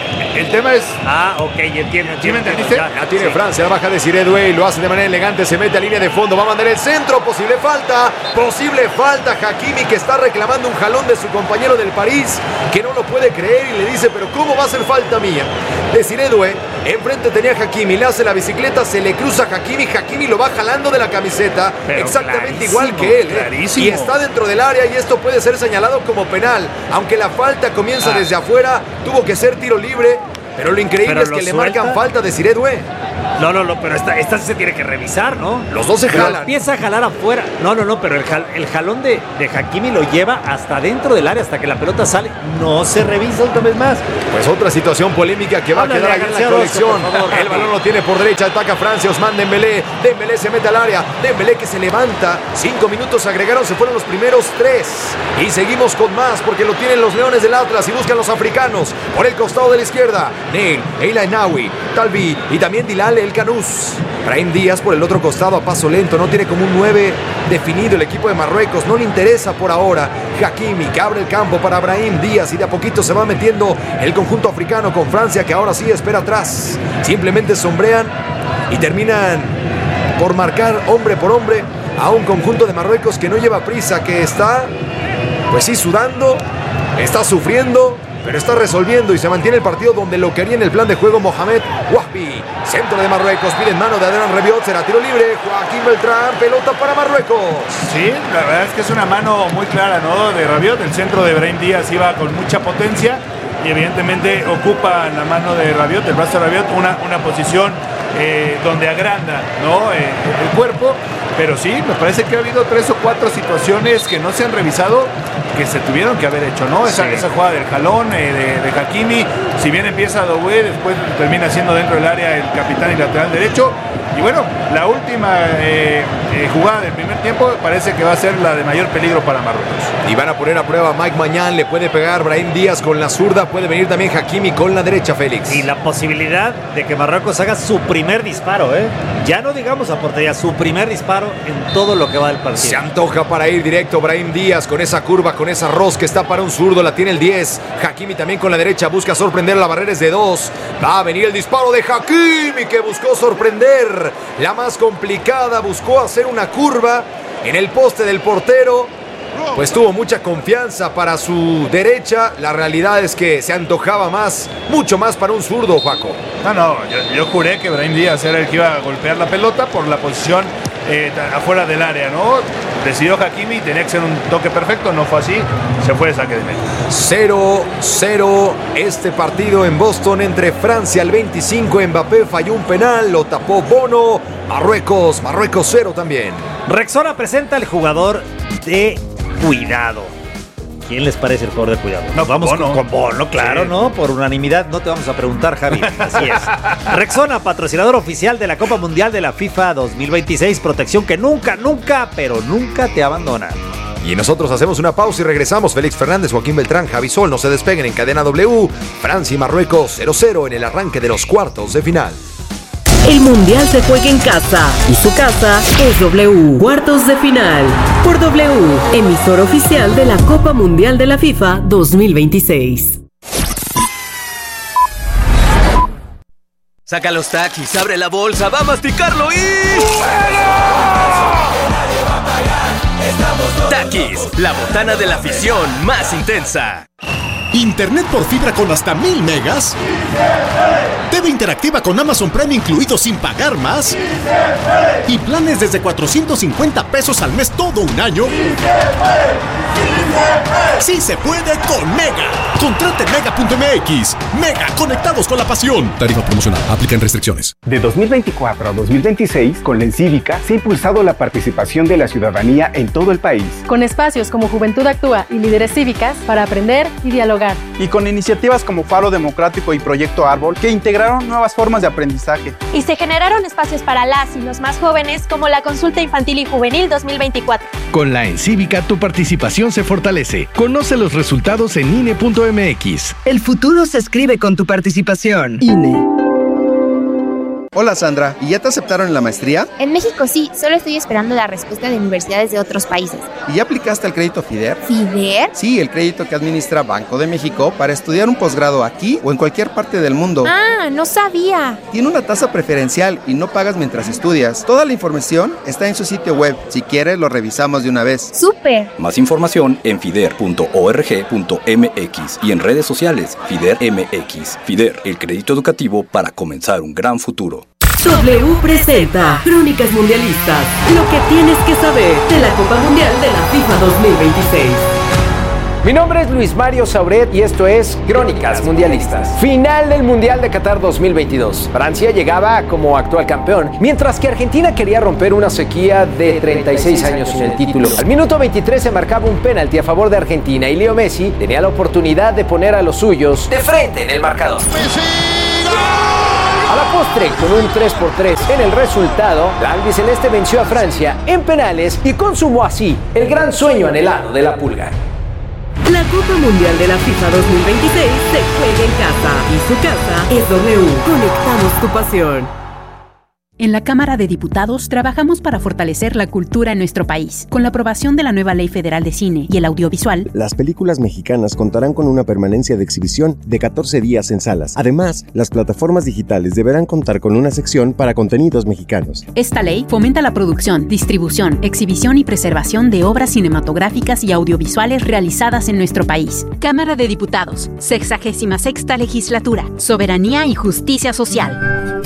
el tema es. Ah, ok, entiendo. ¿Sí me entiendo, entendiste? ya, La tiene sí. Francia, la baja de Siredue, lo hace de manera elegante, se mete a línea de fondo, va a mandar el centro, posible falta, posible falta, Hakimi que está reclamando un jalón de su compañero del París, que no lo puede creer y le dice, pero ¿cómo va a ser falta mía? De Siredue, enfrente tenía a Hakimi, le hace la bicicleta, se le cruza a Hakimi, Hakimi lo va jalando de la camiseta, Pero exactamente clarísimo, igual que él, ¿eh? clarísimo. Y está dentro del área y esto puede ser señalado como penal, aunque la falta comienza Ah. desde afuera, tuvo que ser tiro libre. Pero lo increíble Pero es que lo le suelta. marcan falta de Siredue. No, no, no, pero esta, esta sí se tiene que revisar, ¿no? Los dos se Pero jalan. empieza a jalar afuera. No, no, no, pero el, jal- el jalón de, de Hakimi lo lleva hasta dentro del área, hasta que la pelota sale. No se revisa otra vez más. Pues otra situación polémica que va Háblale a quedar a ahí en la García Orozco, colección. por favor, El Javi. balón lo tiene por derecha, ataca Francia, Ousmane Dembélé. Dembélé se mete al área. Dembélé que se levanta. Cinco minutos se agregaron, se fueron los primeros tres. Y seguimos con más porque lo tienen los Leones del Atlas y buscan los africanos. Por el costado de la izquierda, Neil, Eila Enawi, Talbi y también Dilal El Canús. Brahim Díaz por el otro costado a paso lento, no tiene como un nueve definido el equipo de Marruecos, no le interesa por ahora. Hakimi que abre el campo para Brahim Díaz y de a poquito se va metiendo el conjunto africano con Francia que ahora sí espera atrás. Simplemente sombrean y terminan por marcar hombre por hombre a un conjunto de Marruecos que no lleva prisa, que está pues sí sudando, está sufriendo, pero está resolviendo y se mantiene el partido donde lo quería en el plan de juego Mohamed Wahbi. Centro de Marruecos, pide en mano de Adrián Rabiot, será tiro libre, Joaquín Beltrán, pelota para Marruecos. Sí, la verdad es que es una mano muy clara, ¿no? De Rabiot. El centro de Brahim Díaz iba con mucha potencia y evidentemente ocupa la mano de Rabiot, el brazo de Rabiot, una, una posición eh, donde agranda, ¿no? Eh, el cuerpo. Pero sí, me parece que ha habido tres o cuatro situaciones que no se han revisado que se tuvieron que haber hecho, ¿no? Esa, Sí. esa jugada del jalón eh, de, de Hakimi, si bien empieza Doué, después termina siendo dentro del área el capitán y lateral derecho. Y bueno, la última eh, eh, jugada del primer tiempo parece que va a ser la de mayor peligro para Marruecos. Y van a poner a prueba a Mike Mañán, le puede pegar Brahim Díaz con la zurda, puede venir también Hakimi con la derecha, Félix. Y la posibilidad de que Marruecos haga su primer disparo, ¿eh? Ya no digamos a portería, su primer disparo en todo lo que va del Se partido. antoja para ir directo Brahim Díaz con esa curva, con esa rosca, está para un zurdo, la tiene el diez. Hakimi también con la derecha, busca sorprender a la barrera es de dos. Va a venir el disparo de Hakimi que buscó sorprender. La más complicada, buscó hacer una curva en el poste del portero. Pues tuvo mucha confianza para su derecha. La realidad es que se antojaba más, mucho más para un zurdo, Paco. No, no, yo, yo juré que Brahim Díaz era el que iba a golpear la pelota por la posición eh, afuera del área, ¿no? Decidió Hakimi, tenía que ser un toque perfecto, no fue así, se fue de saque de meta. cero cero este partido en Boston entre Francia al veinticinco. Mbappé falló un penal, lo tapó Bono. Marruecos, Marruecos cero también. Rexona presenta al jugador de cuidado. ¿Quién les parece el jugador de cuidado? No, vamos Bono. con, con Bono, claro, Sí. ¿no? Por unanimidad, no te vamos a preguntar, Javi. Así es. Rexona, patrocinador oficial de la Copa Mundial de la FIFA dos mil veintiséis. Protección que nunca, nunca, pero nunca te abandona. Y nosotros hacemos una pausa y regresamos. Félix Fernández, Joaquín Beltrán, Javi Sol, no se despeguen en Cadena W. Francia y Marruecos cero cero en el arranque de los cuartos de final. El Mundial se juega en casa y su casa es W. Cuartos de final por W, emisor oficial de la Copa Mundial de la FIFA dos mil veintiséis. Saca los taquis, abre la bolsa, va a masticarlo y... Taquis, la botana de la afición más intensa. Internet por fibra con hasta mil megas. T V interactiva con Amazon Prime incluido sin pagar más. Y planes desde cuatrocientos cincuenta pesos al mes todo un año. Sí se puede con Mega. Contrate mega punto m x. Mega, conectados con la pasión. Tarifa promocional, aplican restricciones. De dos mil veinticuatro a dos mil veintiséis, con la Encívica se ha impulsado la participación de la ciudadanía en todo el país. Con espacios como Juventud Actúa y Líderes Cívicas para aprender y dialogar. educar. Y con iniciativas como Faro Democrático y Proyecto Árbol, que integraron nuevas formas de aprendizaje. Y se generaron espacios para las y los más jóvenes, como la Consulta Infantil y Juvenil dos mil veinticuatro. Con la Encívica, tu participación se fortalece. Conoce los resultados en I N E punto M X. El futuro se escribe con tu participación. I N E. Hola Sandra, ¿y ya te aceptaron en la maestría? En México sí, solo estoy esperando la respuesta de universidades de otros países. ¿Y ya aplicaste al crédito FIDER? ¿FIDER? Sí, el crédito que administra Banco de México para estudiar un posgrado aquí o en cualquier parte del mundo. Ah, no sabía. Tiene una tasa preferencial y no pagas mientras estudias. Toda la información está en su sitio web. Si quieres, lo revisamos de una vez. ¡Súper! Más información en fider punto org punto m x y en redes sociales FIDER M X. FIDER, el crédito educativo para comenzar un gran futuro. W presenta Crónicas Mundialistas, lo que tienes que saber de la Copa Mundial de la FIFA dos mil veintiséis. Mi nombre es Luis Mario Sauret y esto es Crónicas Mundialistas. Final del Mundial de Qatar dos mil veintidós. Francia llegaba como actual campeón, mientras que Argentina quería romper una sequía de treinta y seis años sin el título. Al minuto veintitrés se marcaba un penalti a favor de Argentina y Leo Messi tenía la oportunidad de poner a los suyos de frente en el marcador. A la postre, con un tres por tres en el resultado, la albiceleste venció a Francia en penales y consumó así el gran sueño anhelado de la Pulga. La Copa Mundial de la FIFA dos mil veintiséis se juega en casa y su casa es W. Conectamos tu pasión. En la Cámara de Diputados trabajamos para fortalecer la cultura en nuestro país. Con la aprobación de la nueva Ley Federal de Cine y el Audiovisual, las películas mexicanas contarán con una permanencia de exhibición de catorce días en salas. Además, las plataformas digitales deberán contar con una sección para contenidos mexicanos. Esta ley fomenta la producción, distribución, exhibición y preservación de obras cinematográficas y audiovisuales realizadas en nuestro país. Cámara de Diputados, sexagésima sexta legislatura, soberanía y justicia social.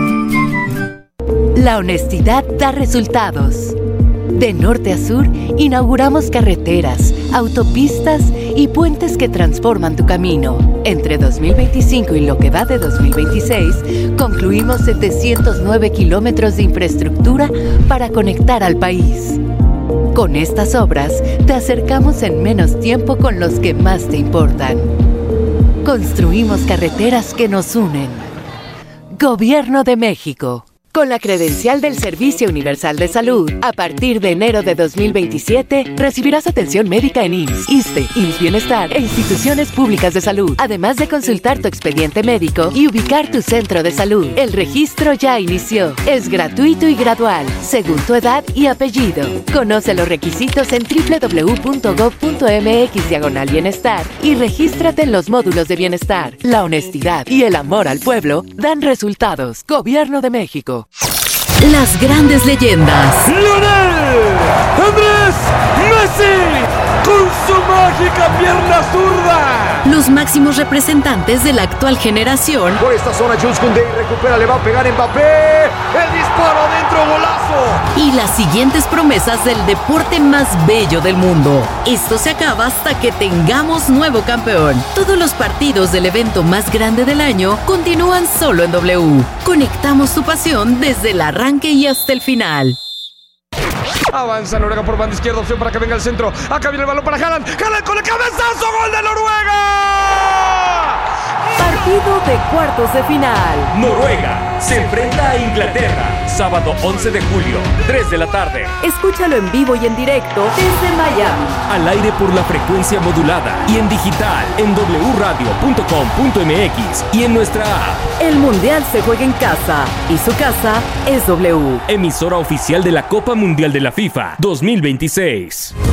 La honestidad da resultados. De norte a sur, inauguramos carreteras, autopistas y puentes que transforman tu camino. Entre dos mil veinticinco y lo que va de dos mil veintiséis, concluimos setecientos nueve kilómetros de infraestructura para conectar al país. Con estas obras, te acercamos en menos tiempo con los que más te importan. Construimos carreteras que nos unen. Gobierno de México. Con la credencial del Servicio Universal de Salud, a partir de enero de dos mil veintisiete, recibirás atención médica en I M S S, ISSSTE, I M S S Bienestar e instituciones públicas de salud, además de consultar tu expediente médico y ubicar tu centro de salud. El registro ya inició. Es gratuito y gradual, según tu edad y apellido. Conoce los requisitos en doble u doble u doble u punto gob punto m x diagonal bienestar y regístrate en los módulos de bienestar. La honestidad y el amor al pueblo dan resultados. Gobierno de México. Las grandes leyendas. ¡Lionel Andrés Messi! ¡Con su mágica pierna zurda! Los máximos representantes de la actual generación. Por esta zona, Jules Koundé recupera, le va a pegar Mbappé. ¡El disparo adentro, golazo! Y las siguientes promesas del deporte más bello del mundo. Esto se acaba hasta que tengamos nuevo campeón. Todos los partidos del evento más grande del año continúan solo en W. Conectamos tu pasión desde el arranque y hasta el final. Avanza Noruega por banda izquierda, opción para que venga el centro. Acá viene el balón para Haaland. Haaland con el cabezazo, gol de Noruega. Partido de cuartos de final. Noruega se enfrenta a Inglaterra, sábado once de julio, tres de la tarde. Escúchalo en vivo y en directo desde Miami. Al aire por la frecuencia modulada y en digital en doble u radio punto com punto m x y en nuestra app. El Mundial se juega en casa y su casa es W. Emisora oficial de la Copa Mundial de la FIFA dos mil veintiséis.